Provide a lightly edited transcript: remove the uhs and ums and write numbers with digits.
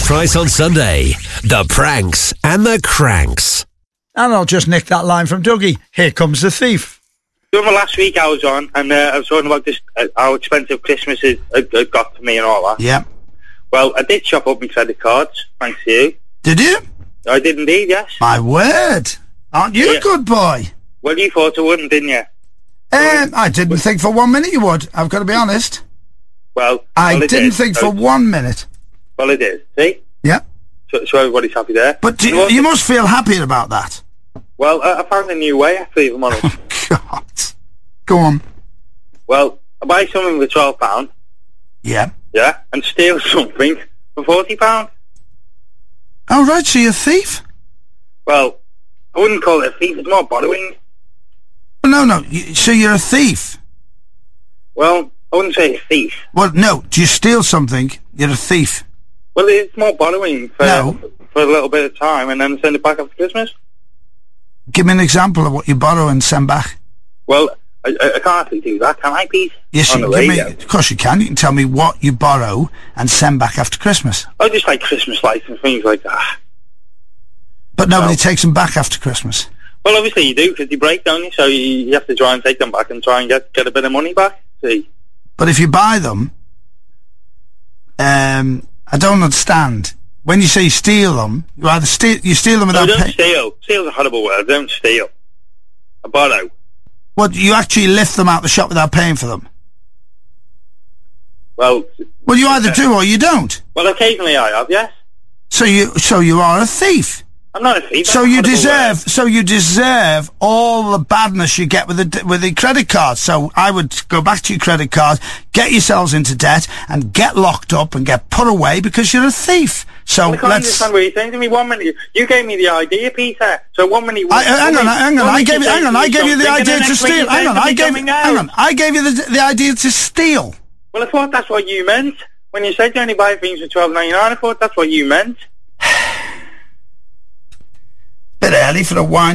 price on Sunday. The pranks and the cranks. And I'll just nick that line from Dougie. Here comes the thief. Remember last week I was on, and I was talking about this, how expensive Christmas is, it got for me and all that. Yeah. Well, I did chop up my credit cards, thanks to you. Did you? I did indeed, yes. My word. Aren't you a good boy? Well, you thought I wouldn't, didn't you? I didn't think for 1 minute you would. I've got to be honest. Well, I didn't think for 1 minute. Well, it is. See? Yeah. So everybody's happy there. But you must feel happy about that. Well, I found a new way, actually, if I'm honest. Oh, God. Go on. Well, I buy something for £12. Yeah. Yeah, and steal something for £40. Oh, right, so you're a thief? Well, I wouldn't call it a thief, it's more borrowing. No, so you're a thief? Well, I wouldn't say a thief. Well, no, do you steal something, you're a thief? Well, it's more borrowing for a little bit of time and then send it back after Christmas. Give me an example of what you borrow and send back. Well, I can't actually do that, can I, Pete? Yes, of course you can. You can tell me what you borrow and send back after Christmas. I just like Christmas lights and things like that. But nobody takes them back after Christmas. Well, obviously you do, because they break, don't you? So you have to try and take them back and try and get a bit of money back. See? But if you buy them, I don't understand. When you say steal them, you steal them without paying. Don't steal. Steal's a horrible word. Don't steal. I borrow. Well, you actually lift them out the shop without paying for them? Well, you either do or you don't. Well, occasionally I have, yes. So you are a thief. I'm not a thief. So you deserve all the badness you get with the credit card. So I would go back to your credit card, get yourselves into debt, and get locked up and get put away because you're a thief. So I can't understand what you're saying to me. 1 minute, you gave me the idea, Peter. So 1 minute. Hang on. I gave you the idea to steal. I gave you the idea to steal. Well, I thought that's what you meant when you said you only buy things for $12.99. I thought that's what you meant. Bit early for the wine.